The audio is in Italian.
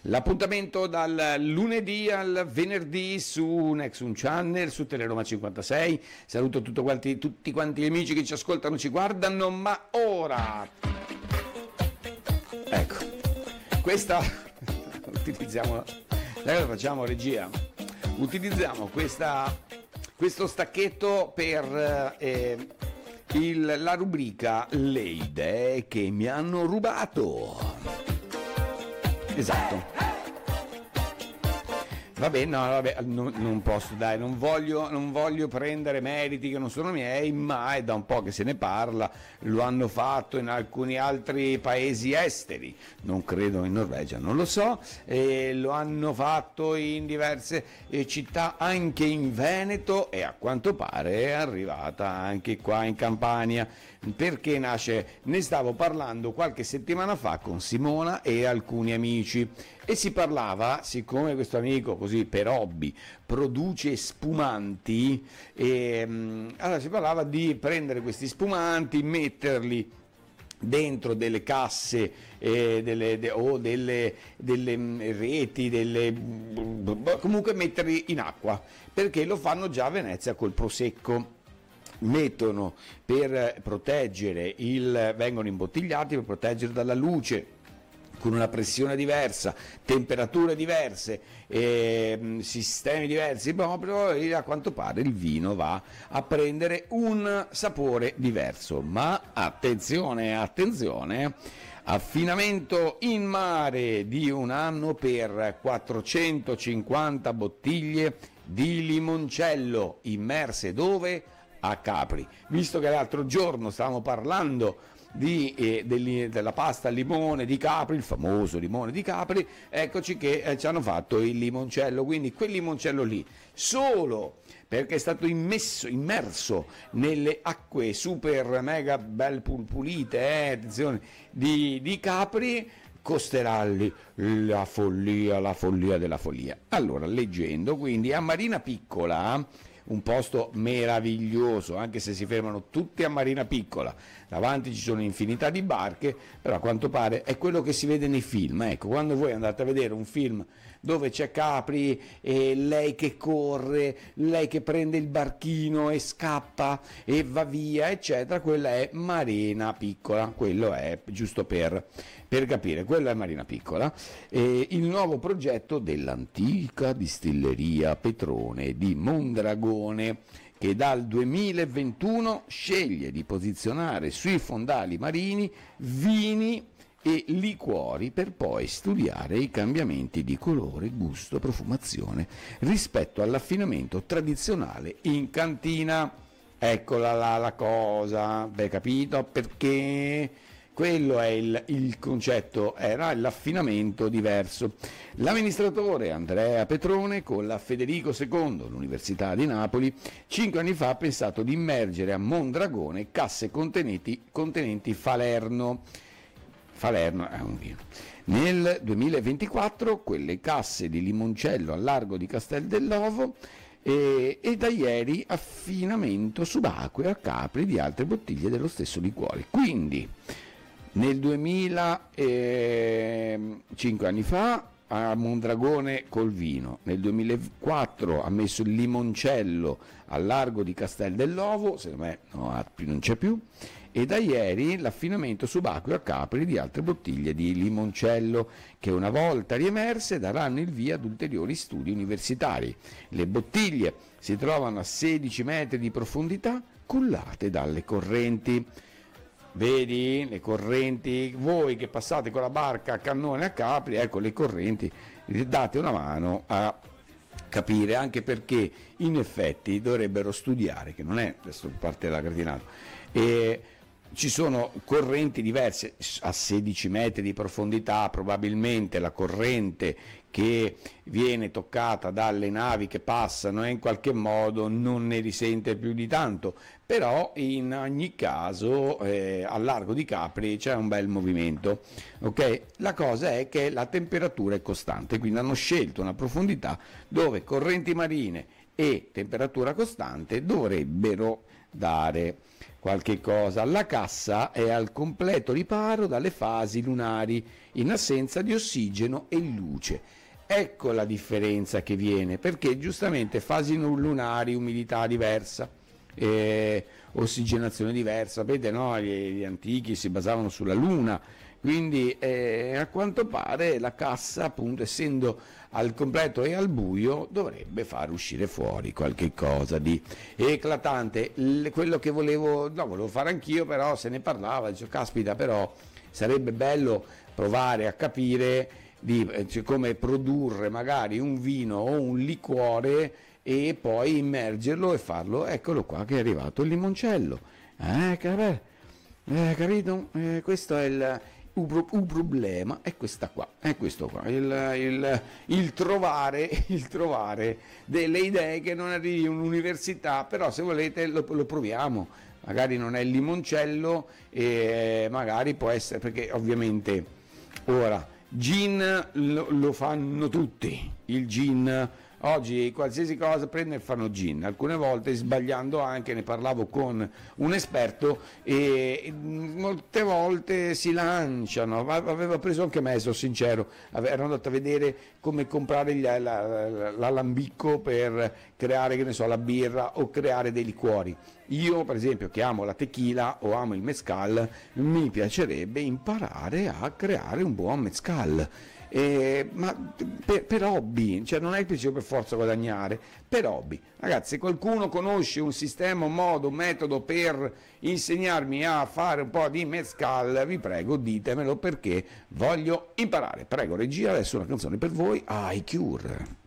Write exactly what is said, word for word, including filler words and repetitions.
L'appuntamento dal lunedì al venerdì su Nexum Channel, su Teleroma cinquantasei. Saluto tutto quanti, tutti quanti gli amici che ci ascoltano, ci guardano, ma ora... Ecco, questa... utilizziamo... Allora facciamo regia. Utilizziamo questa, questo stacchetto per eh, il, la rubrica Le idee che mi hanno rubato. Esatto. Vabbè, no, vabbè, non, non posso, dai, non voglio, non voglio prendere meriti che non sono miei, ma è da un po' che se ne parla, lo hanno fatto in alcuni altri paesi esteri, non credo in Norvegia, non lo so, e lo hanno fatto in diverse eh, città, anche in Veneto, e a quanto pare è arrivata anche qua in Campania. Perché nasce? Ne stavo parlando qualche settimana fa con Simona e alcuni amici e si parlava, siccome questo amico così per hobby produce spumanti, e, allora si parlava di prendere questi spumanti, metterli dentro delle casse eh, delle, de, o delle, delle reti, delle, comunque metterli in acqua, perché lo fanno già a Venezia col prosecco. Mettono per proteggere il, vengono imbottigliati per proteggere dalla luce, con una pressione diversa, temperature diverse, eh, sistemi diversi, proprio, e a quanto pare il vino va a prendere un sapore diverso. Ma attenzione, attenzione, affinamento in mare di un anno per quattrocentocinquanta bottiglie di limoncello, immerse dove? A Capri. Visto che l'altro giorno stavamo parlando di, eh, degli, della pasta al limone di Capri, il famoso limone di Capri, eccoci che eh, ci hanno fatto il limoncello, quindi quel limoncello lì, solo perché è stato immesso, immerso nelle acque super mega bel pulite, eh, attenzione, di, di Capri, costerà lì la follia, la follia della follia. Allora, leggendo, quindi a Marina Piccola, un posto meraviglioso, anche se si fermano tutti a Marina Piccola, davanti ci sono infinità di barche, però a quanto pare è quello che si vede nei film. Ecco, quando voi andate a vedere un film dove c'è Capri e lei che corre, lei che prende il barchino e scappa e va via, eccetera, quella è Marina Piccola, quello è giusto per, per capire, quella è Marina Piccola. E il nuovo progetto dell'antica distilleria Petrone di Mondragone, che dal duemilaventuno sceglie di posizionare sui fondali marini vini e liquori per poi studiare i cambiamenti di colore, gusto, profumazione rispetto all'affinamento tradizionale in cantina. Eccola là la cosa, beh, capito? Perché quello è il, il concetto, era l'affinamento diverso. L'amministratore Andrea Petrone con la Federico secondo, l'Università di Napoli, cinque anni fa ha pensato di immergere a Mondragone casse contenenti, contenenti Falerno. Falerno è un vino. Nel duemilaventiquattro quelle casse di limoncello al largo di Castel dell'Ovo, e, e da ieri affinamento subacqueo a Capri di altre bottiglie dello stesso liquore. Quindi nel duemila, eh, cinque anni fa, a Mondragone col vino, nel duemilaquattro ha messo il limoncello al largo di Castel dell'Ovo, secondo me no, non c'è più, e da ieri l'affinamento subacqueo a Capri di altre bottiglie di limoncello che una volta riemerse daranno il via ad ulteriori studi universitari. Le bottiglie si trovano a sedici metri di profondità, cullate dalle correnti. Vedi le correnti, voi che passate con la barca a cannone a Capri, ecco le correnti, date una mano a capire, anche perché in effetti dovrebbero studiare, che non è adesso parte della gratinata, e ci sono correnti diverse a sedici metri di profondità, probabilmente la corrente che viene toccata dalle navi che passano e in qualche modo non ne risente più di tanto, però in ogni caso eh, al largo di Capri c'è un bel movimento, ok? La cosa è che la temperatura è costante, quindi hanno scelto una profondità dove correnti marine e temperatura costante dovrebbero dare qualche cosa. La cassa è al completo riparo dalle fasi lunari in assenza di ossigeno e luce. Ecco la differenza che viene, perché giustamente fasi lunari, umidità diversa, eh, ossigenazione diversa, sapete, no? Gli, gli antichi si basavano sulla luna, quindi eh, a quanto pare la cassa, appunto, essendo al completo e al buio, dovrebbe far uscire fuori qualche cosa di eclatante. L- quello che volevo, no, volevo fare anch'io, però se ne parlava, dicevo, caspita, però sarebbe bello provare a capire di, cioè, come produrre magari un vino o un liquore e poi immergerlo e farlo. Eccolo qua che è arrivato il limoncello, eh, che, eh, capito? Eh, questo è il un problema, è questa qua, è questo qua, il, il, il, trovare, il trovare delle idee che non arrivi in un'università, però se volete lo, lo proviamo, magari non è il limoncello e magari può essere, perché ovviamente ora gin lo, lo fanno tutti, il gin oggi qualsiasi cosa prende e fanno gin, alcune volte sbagliando anche, ne parlavo con un esperto e molte volte si lanciano, aveva preso anche me, sono sincero, ero andato a vedere come comprare l'alambicco per creare, che ne so, la birra o creare dei liquori. Io per esempio che amo la tequila o amo il mezcal, mi piacerebbe imparare a creare un buon mezcal. Eh, ma per, per hobby, cioè non è il principio per forza guadagnare, per hobby. Ragazzi, se qualcuno conosce un sistema, un modo, un metodo per insegnarmi a fare un po' di mezcal, vi prego ditemelo perché voglio imparare. Prego regia, adesso una canzone per voi, I Cure.